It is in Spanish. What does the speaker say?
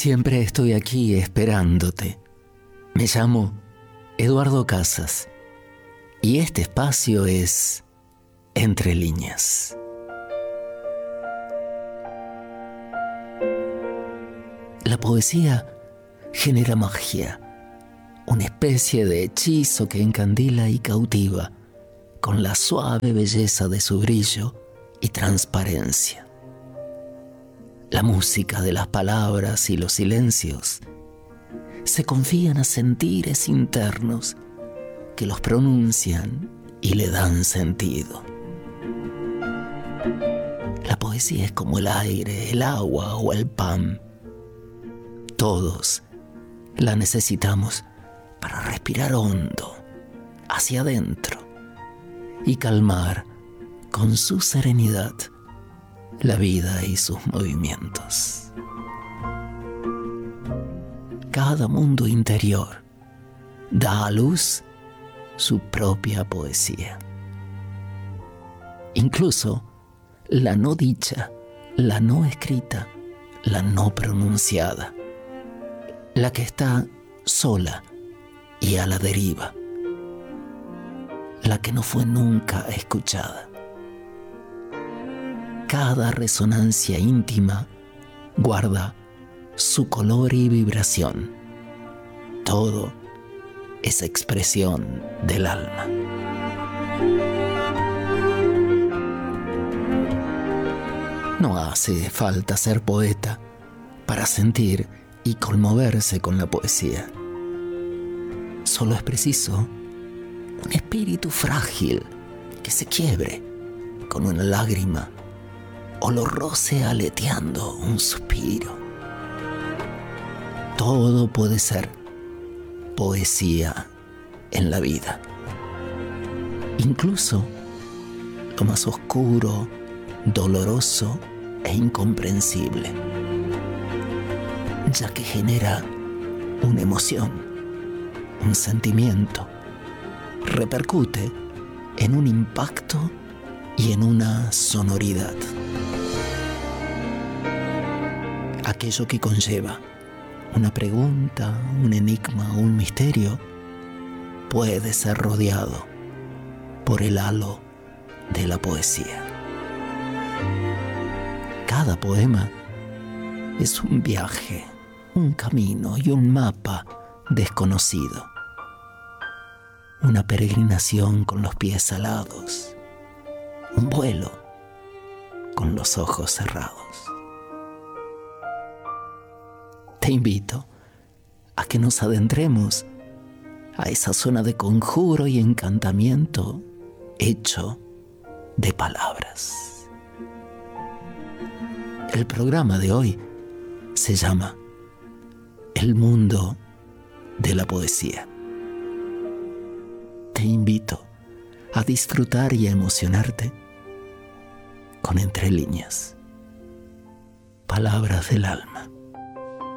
Siempre estoy aquí esperándote. Me llamo Eduardo Casas y este espacio es Entre Líneas. La poesía genera magia, una especie de hechizo que encandila y cautiva con la suave belleza de su brillo y transparencia. La música de las palabras y los silencios se confían a sentires internos que los pronuncian y le dan sentido. La poesía es como el aire, el agua o el pan. Todos la necesitamos para respirar hondo, hacia adentro, y calmar con su serenidad la vida y sus movimientos. Cada mundo interior da a luz su propia poesía. Incluso la no dicha, la no escrita, la no pronunciada, la que está sola y a la deriva, la que no fue nunca escuchada. Cada resonancia íntima guarda su color y vibración. Todo es expresión del alma. No hace falta ser poeta para sentir y conmoverse con la poesía. Solo es preciso un espíritu frágil que se quiebre con una lágrima o lo roce aleteando un suspiro. Todo puede ser poesía en la vida. Incluso lo más oscuro, doloroso e incomprensible, ya que genera una emoción, un sentimiento, repercute en un impacto y en una sonoridad. Aquello que conlleva una pregunta, un enigma o un misterio puede ser rodeado por el halo de la poesía. Cada poema es un viaje, un camino y un mapa desconocido. Una peregrinación con los pies alados, un vuelo con los ojos cerrados. Te invito a que nos adentremos a esa zona de conjuro y encantamiento hecho de palabras. El programa de hoy se llama El mundo de la poesía. Te invito a disfrutar y a emocionarte con Entre Líneas, palabras del alma.